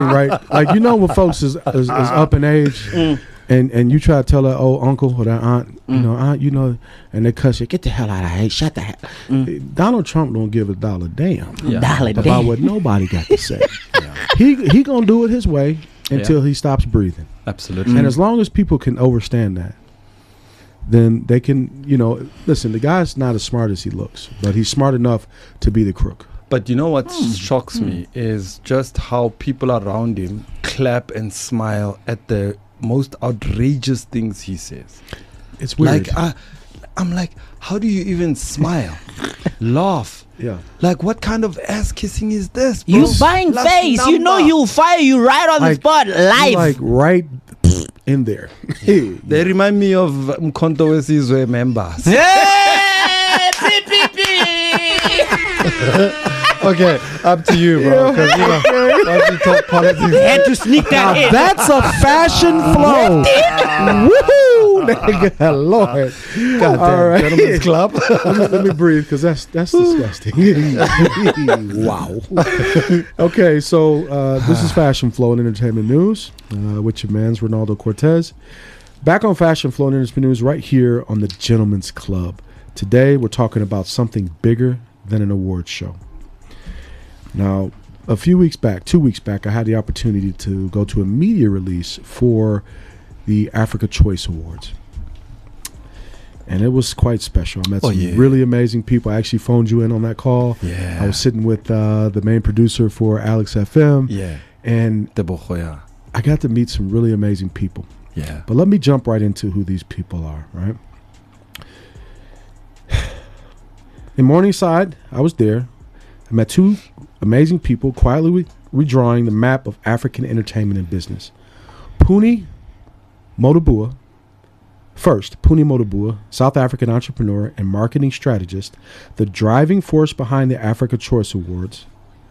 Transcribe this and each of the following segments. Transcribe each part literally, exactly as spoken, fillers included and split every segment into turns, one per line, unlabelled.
right? Like, you know when folks is, is, is up in age mm. and, and you try to tell that old uncle or that aunt, mm. you know, aunt, you know, and they cuss you, get the hell out of here, shut the hell. Mm. Donald Trump don't give a dollar damn
yeah.
dollar about
damn.
what nobody got to say. yeah. He he gonna do it his way until yeah. he stops breathing.
Absolutely.
And as long as people can understand that, then they can, you know, listen, the guy's not as smart as he looks, but he's smart enough to be the crook.
But you know what mm. shocks mm. me is just how people around him clap and smile at the most outrageous things he says.
It's weird.
Like, I, I'm like, how do you even smile, laugh?
Yeah.
Like, what kind of ass kissing is this, bro?
You buying
Last
face.
number.
You know he'll fire you right on
like,
the spot, live.
Like, right in there.
Hey, they remind me of Mkhonto Wesizwe members.
Hey, pee, pee, pee.
Okay, up to you, bro. Because you know, once you talk politics,
had to sneak that in.
That's a fashion flow. Woohoo! Lord,
God damn,
right.
Gentlemen's Club.
let, me, let me breathe, because that's that's disgusting. Wow. Okay, so uh, this is Fashion Flow and Entertainment News uh, with your man's Ronaldo Cortez. Back on Fashion Flow and Entertainment News, right here on the Gentlemen's Club. Today, we're talking about something bigger than an awards show. Now, a few weeks back, two weeks back, I had the opportunity to go to a media release for the Africa Choice Awards. And it was quite special. I met
oh,
some
yeah.
really amazing people. I actually phoned you in on that call.
Yeah.
I was sitting with uh, the main producer for Alex F M.
Yeah.
And
Debohoya.
I got to meet some really amazing people.
Yeah.
But let me jump right into who these people are, right? In Morningside, I was there. I met two amazing people quietly re- redrawing the map of African entertainment and business. Puni Modibua, first, Puni Modibua, South African entrepreneur and marketing strategist, the driving force behind the Africa Choice Awards.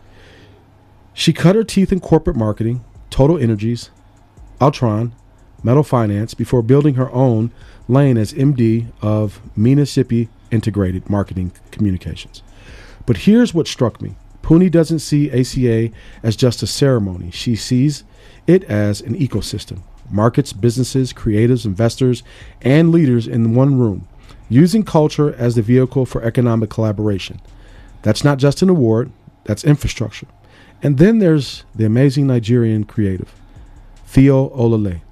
She cut her teeth in corporate marketing, Total Energies, Altron, Metal Finance, before building her own lane as M D of Mississippi Integrated Marketing Communications. But here's what struck me. Puni doesn't see A C A as just a ceremony. She sees it as an ecosystem. Markets, businesses, creatives, investors, and leaders in one room, using culture as the vehicle for economic collaboration. That's not just an award, that's infrastructure. And then there's the amazing Nigerian creative, Theo Olale.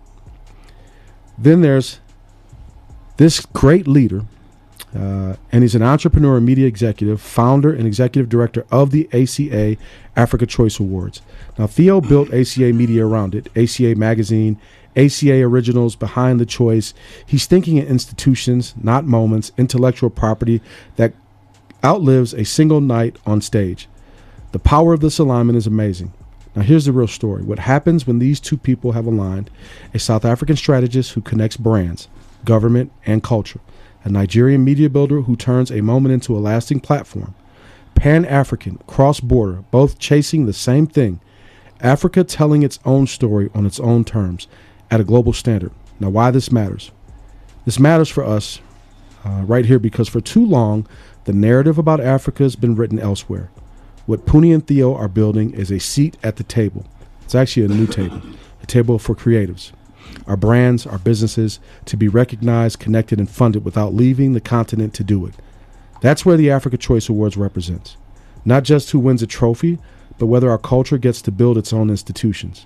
Then there's this great leader, Uh, and he's an entrepreneur and media executive, founder and executive director of the A C A Africa Choice Awards. Now, Theo built A C A Media around it, A C A Magazine, A C A Originals, Behind the Choice. He's thinking in institutions, not moments, intellectual property that outlives a single night on stage. The power of this alignment is amazing. Now, here's the real story. What happens when these two people have aligned? A South African strategist who connects brands, government, and culture. A Nigerian media builder who turns a moment into a lasting platform. Pan-African, cross-border, both chasing the same thing. Africa telling its own story on its own terms at a global standard. Now, why this matters? This matters for us uh, right here because for too long, the narrative about Africa has been written elsewhere. What Puni and Theo are building is a seat at the table. It's actually a new table, a table for creatives. Our brands, our businesses, to be recognized, connected, and funded without leaving the continent to do it. That's where the Africa Choice Awards represents. Not just who wins a trophy, but whether our culture gets to build its own institutions.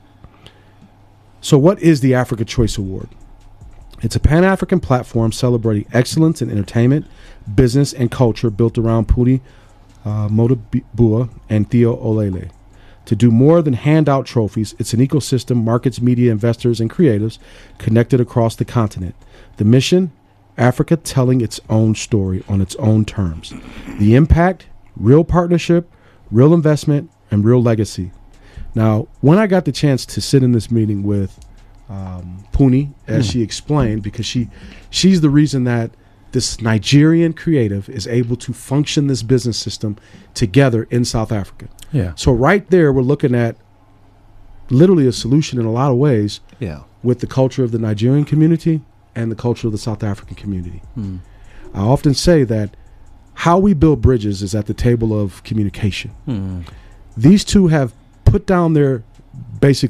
So what is the Africa Choice Award? It's a Pan-African platform celebrating excellence in entertainment, business, and culture built around Puni uh, Modibua and Theo Olale. To do more than hand out trophies, it's an ecosystem, markets, media, investors, and creatives connected across the continent. The mission, Africa telling its own story on its own terms. The impact, real partnership, real investment, and real legacy. Now, when I got the chance to sit in this meeting with um, Puni, as mm. she explained, because she she's the reason that this Nigerian creative is able to function this business system together in South Africa.
Yeah.
So right there, we're looking at literally a solution in a lot of ways
yeah.
with the culture of the Nigerian community and the culture of the South African community. Mm. I often say that how we build bridges is at the table of communication. Mm. These two have put down their basically